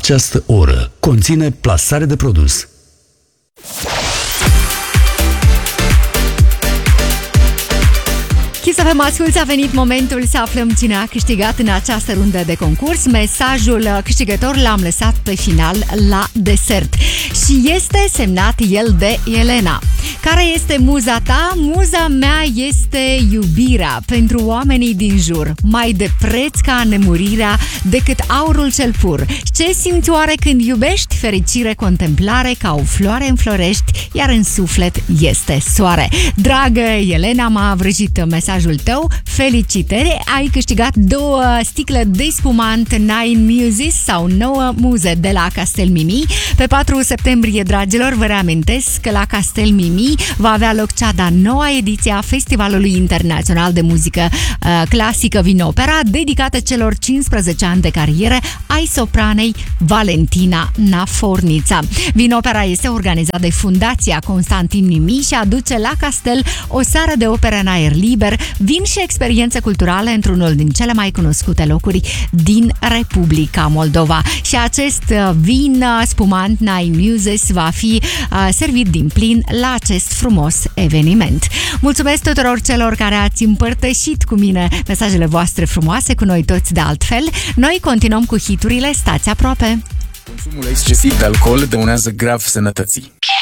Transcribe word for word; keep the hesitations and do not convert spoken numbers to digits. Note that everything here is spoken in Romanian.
Această oră conține plasare de produs. Să vă asculți, a venit momentul să aflăm cine a câștigat în această rundă de concurs. Mesajul câștigător l-am lăsat pe final la desert și este semnat el de Elena. Care este muza ta? Muza mea este iubirea pentru oamenii din jur, mai de preț ca nemurirea decât aurul cel pur. Ce simți oare când iubești? Fericire, contemplare, ca o floare înflorești, iar în suflet este soare. Dragă Elena, m-a vrăjit mesajul tău. Felicitări! Ai câștigat două sticle de spumant Nine Muses sau nouă muze de la Castel Mimi. Pe patru septembrie, dragilor, vă reamintesc că la Castel Mimi va avea loc cea de-a noua ediție a Festivalului Internațional de Muzică uh, Clasică Vinopera, dedicată celor cincisprezece ani de carieră ai sopranei Valentina Nafornița. Vinopera este organizată de Fundația Constantin Mimi și aduce la Castel o seară de operă în aer liber, vin și experiențe culturale într-unul din cele mai cunoscute locuri din Republica Moldova. Și acest vin spumant Nine Muses va fi uh, servit din plin la acest frumos eveniment. Mulțumesc tuturor celor care ați împărtășit cu mine mesajele voastre frumoase, cu noi toți de altfel. Noi continuăm cu hiturile, stați aproape! Consumul excesiv de alcool dăunează grav sănătății.